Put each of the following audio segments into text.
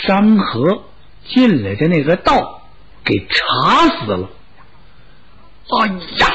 张合进来的那个道给查死了。哎呀！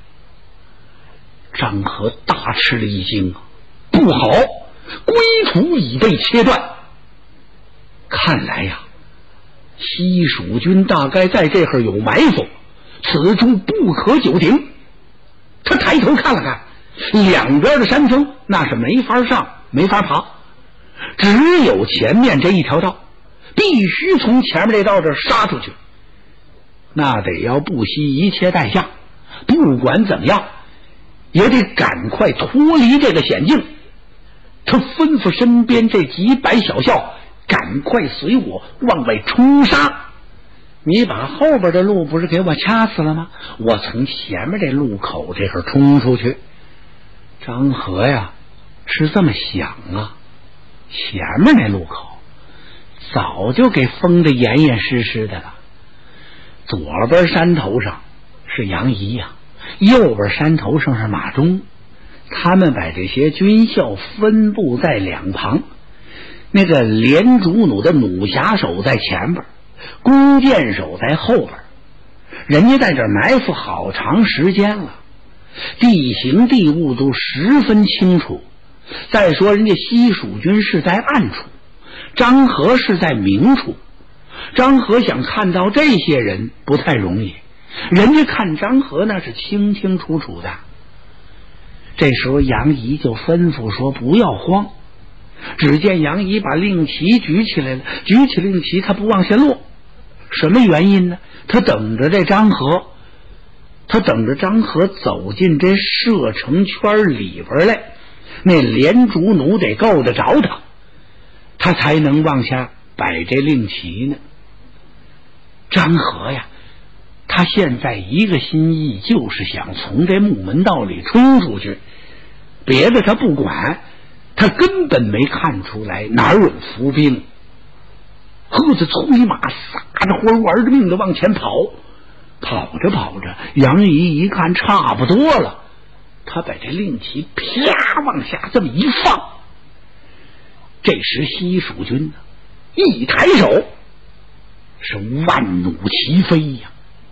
张合大吃了一惊啊！不好，归途已被切断。看来呀，西蜀军大概在这儿有埋伏，此处不可久停。他抬头看了看，两边的山峰那是没法上没法爬，只有前面这一条道，必须从前面这道这杀出去。那得要不惜一切代价，不管怎么样也得赶快脱离这个险境。他吩咐身边这几百小校赶快随我往外冲杀。你把后边的路不是给我掐死了吗？我从前面这路口这块冲出去。张合呀是这么想啊，前面那路口早就给封得严严实实的了。左边山头上是杨仪呀，右边山头上是马忠。他们把这些军校分布在两旁，那个连主弩的弩匣手在前边，弓箭手在后边。人家在这埋伏好长时间了，地形地物都十分清楚。再说人家西蜀军是在暗处，张合是在明处。张合想看到这些人不太容易，人家看张合那是清清楚楚的。这时候杨仪就吩咐说不要慌。只见杨仪把令旗举起来了，举起令旗他不往下落。什么原因呢？他等着这张合，他等着张合走进这射程圈里边来，那连主弩得够得着他，他才能往下摆这令旗呢。张合呀，他现在一个心意就是想从这木门道里冲出去，别的他不管，他根本没看出来哪儿有伏兵。喝着催马，撒着欢玩着命的往前跑。跑着跑着，杨仪一看差不多了，他把这令旗啪往下这么一放。这时西蜀军一抬手，是万弩齐飞呀！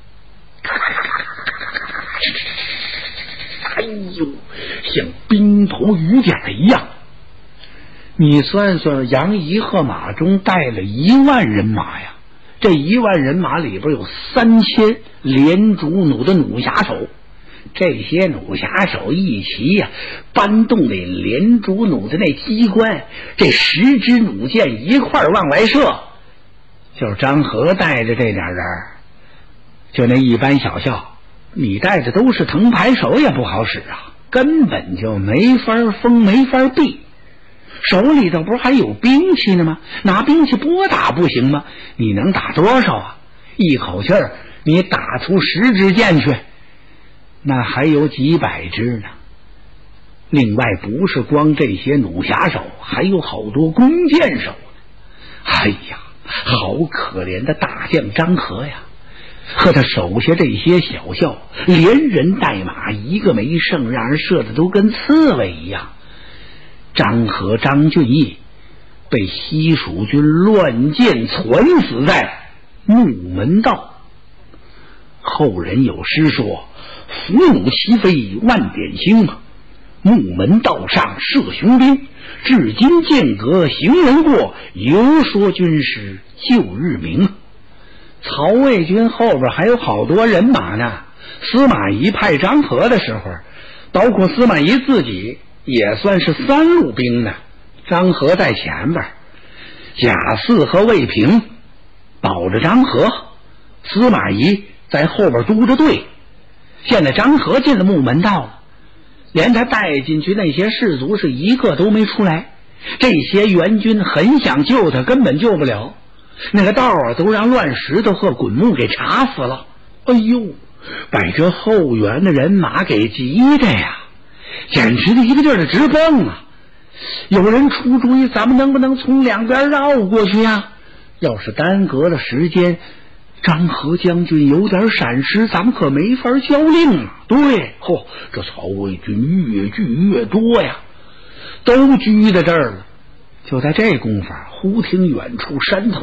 哎呦，像冰雹雨点一样。你算算，杨仪和马忠带了1万人马呀，这1万人马里边有3000连主弩的弩匣手，这些弩匣手一齐呀，搬动那连主弩的那机关，这10支弩箭一块往外射。就是张合带着这点人，就那一般小校，你带着都是藤牌手也不好使啊，根本就没法封没法避。手里头不是还有兵器呢吗？拿兵器拨打不行吗？你能打多少啊？一口气儿你打出10支箭去，那还有几百支呢。另外不是光这些弩匣手，还有好多弓箭手。哎呀，好可怜的大将张合呀，和他手下这些小校连人带马一个没剩，让人射的都跟刺猬一样。张合、张俊义被西蜀军乱箭攒死在木门道。后人有诗说：“伏弩齐飞万点星，木门道上射雄兵。至今间隔行人过，犹说军师旧日明。”曹魏军后边还有好多人马呢。司马懿派张合的时候，包括司马懿自己也算是3路兵呢。张合在前边，贾似和魏平保着张合，司马懿在后边督着队。现在张合进了木门道了，连他带进去那些士卒是一个都没出来。这些援军很想救他，根本救不了，那个道啊都让乱石头和滚木给插死了。哎呦，把这后援的人马给急的呀，简直的一个劲儿的直蹦啊！有人出主意，咱们能不能从两边绕过去呀？要是耽搁了时间，张合将军有点闪失，咱们可没法交令啊。对，这曹魏军越聚越多呀，都聚在这儿了。就在这功夫，忽听远处山头